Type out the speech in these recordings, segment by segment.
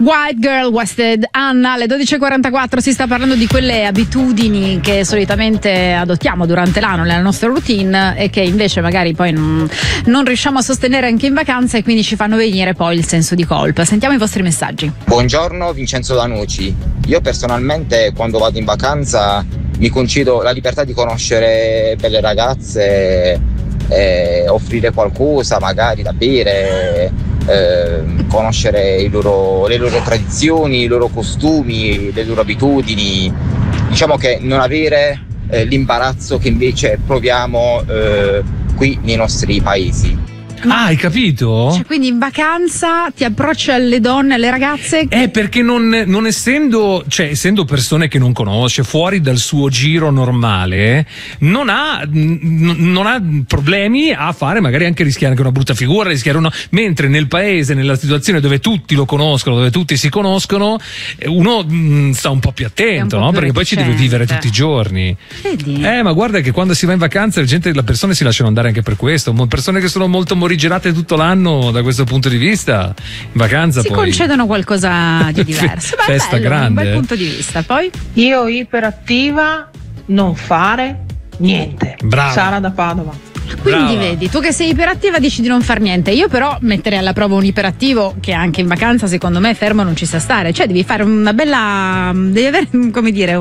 White Girl Wasted. Anna, alle 12.44 si sta parlando di quelle abitudini che solitamente adottiamo durante l'anno nella nostra routine e che invece magari poi non riusciamo a sostenere anche in vacanza e quindi ci fanno venire poi il senso di colpa. Sentiamo i vostri messaggi. Buongiorno, Vincenzo Danucci. Io personalmente quando vado in vacanza mi concedo la libertà di conoscere belle ragazze, offrire qualcosa magari da bere, conoscere le loro tradizioni, i loro costumi, le loro abitudini. Diciamo che non avere l'imbarazzo che invece proviamo qui nei nostri paesi. Hai capito? Cioè, quindi in vacanza ti approcci alle donne, alle ragazze? Perché non essendo, cioè essendo persone che non conosce, fuori dal suo giro normale, non ha problemi a fare, magari anche rischiare anche una brutta figura, mentre nel paese, nella situazione dove tutti lo conoscono, dove tutti si conoscono, uno sta un po' più attento, no? Perché poi ci deve vivere tutti i giorni. Vedi? Ma guarda che quando si va in vacanza le persone si lasciano andare anche per questo, persone che sono molto morigerate tutto l'anno da questo punto di vista, in vacanza si poi concedono qualcosa di diverso. Festa bello, grande, un bel punto di vista. Poi io iperattiva, non fare niente. Brava. Sara da Padova. quindi Brava. vedi, tu che sei iperattiva dici di non far niente. Io però metterei alla prova un iperattivo che anche in vacanza secondo me fermo non ci sa stare. Cioè devi fare una bella, devi avere, come dire,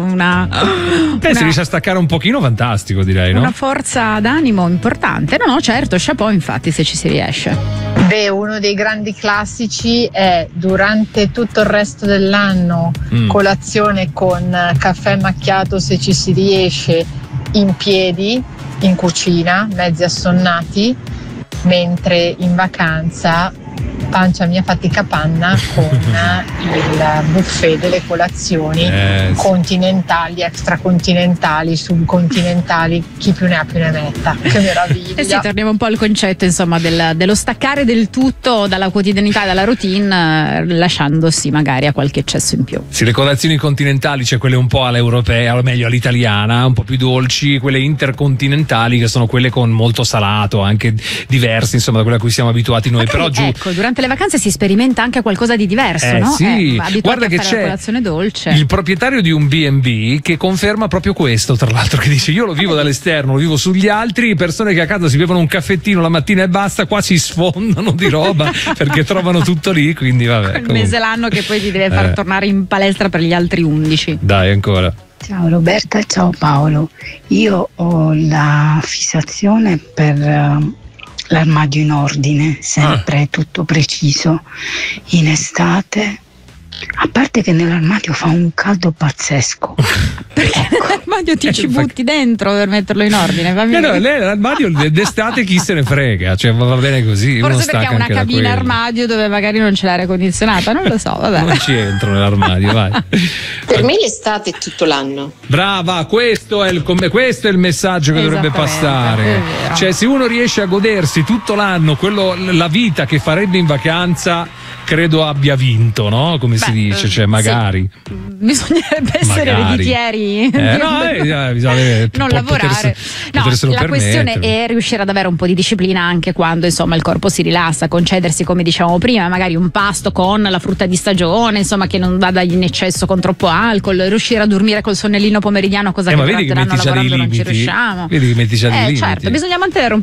se riesci a staccare un pochino, fantastico, direi, no? una forza d'animo importante. No, certo, chapeau infatti se ci si riesce. Beh, uno dei grandi classici è durante tutto il resto dell'anno colazione con caffè macchiato, se ci si riesce, in piedi in cucina, mezzi assonnati, mentre in vacanza pancia mia fatica panna con il buffet delle colazioni continentali, extracontinentali, subcontinentali, chi più ne ha più ne metta. Che meraviglia. Sì, torniamo un po' al concetto insomma dello staccare del tutto dalla quotidianità, dalla routine, lasciandosi magari a qualche eccesso in più. Sì, le colazioni continentali, cioè quelle un po' all'europea, o meglio all'italiana, un po' più dolci, quelle intercontinentali che sono quelle con molto salato, anche diverse insomma da quelle a cui siamo abituati noi. Magari, però ecco, durante le vacanze si sperimenta anche qualcosa di diverso, no? Sì, guarda che a fare c'è la colazione dolce. il proprietario di un B&B che conferma proprio questo, tra l'altro, che dice: io lo vivo dall'esterno, lo vivo sugli altri, persone che a casa si bevono un caffettino la mattina e basta, qua si sfondano di roba perché trovano tutto lì, quindi vabbè. Il mese l'anno che poi ti deve far tornare in palestra per gli altri 11. Dai, ancora. Ciao Roberta, ciao Paolo. Io ho la fissazione per l'armadio in ordine, sempre tutto preciso. In estate, a parte che nell'armadio fa un caldo pazzesco. Perché nell'armadio ti ci butti dentro per metterlo in ordine? Va bene. L'armadio d'estate chi se ne frega, cioè va bene così. Forse perché ha una cabina armadio dove magari non c'è l'aria condizionata, non lo so, vabbè. Non ci entro nell'armadio, vai. Per me l'estate è tutto l'anno. Brava, questo è il messaggio che dovrebbe passare. Cioè, se uno riesce a godersi tutto l'anno la vita che farebbe in vacanza, credo abbia vinto, no? Come si dice, cioè magari. Sì. Bisognerebbe essere ereditieri. Bisogna non lavorare. La questione è riuscire ad avere un po' di disciplina anche quando insomma il corpo si rilassa, concedersi, come dicevamo prima, magari un pasto con la frutta di stagione, insomma, che non vada in eccesso con troppo alcol, riuscire a dormire col sonnellino pomeridiano, cosa che durante l'anno lavorando non ci riusciamo. Vedi che metti già dei limiti. Certo, bisogna mantenere un